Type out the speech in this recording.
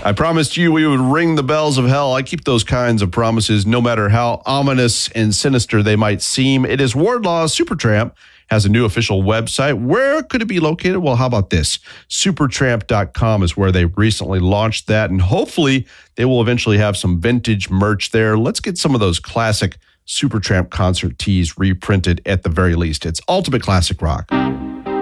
I promised you we would ring the bells of hell. I keep those kinds of promises no matter how ominous and sinister they might seem. It is Wardlaw. Supertramp has a new official website. Where could it be located? Well, how about this? Supertramp.com is where they recently launched that, and hopefully they will eventually have some vintage merch there. Let's get some of those classic Supertramp concert tees reprinted at the very least. It's Ultimate Classic Rock.